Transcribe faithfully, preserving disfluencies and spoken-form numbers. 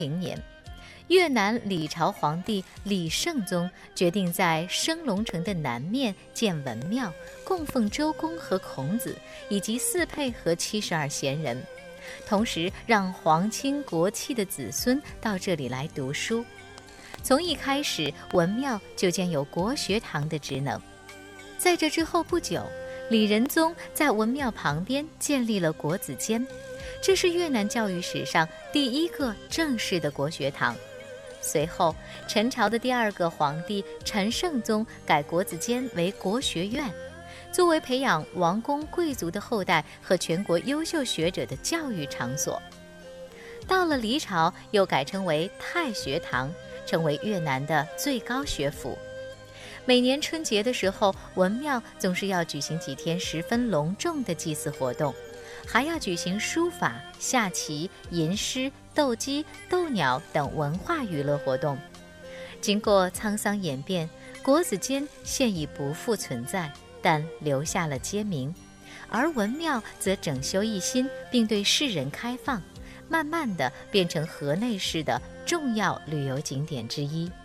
零年，越南李朝皇帝李圣宗决定在升龙城的南面建文庙，供奉周公和孔子以及四配和七十二贤人，同时让皇亲国戚的子孙到这里来读书。从一开始，文庙就兼有国学堂的职能。在这之后不久，李仁宗在文庙旁边建立了国子监，这是越南教育史上第一个正式的国学堂。随后，陈朝的第二个皇帝陈圣宗改国子监为国学院，作为培养王公贵族的后代和全国优秀学者的教育场所。到了黎朝，又改称为太学堂，成为越南的最高学府。每年春节的时候，文庙总是要举行几天十分隆重的祭祀活动，还要举行书法、下棋、吟诗、斗鸡、斗鸟等文化娱乐活动。经过沧桑演变，国子监现已不复存在，但留下了街名，而文庙则整修一新，并对世人开放，慢慢地变成河内市的重要旅游景点之一。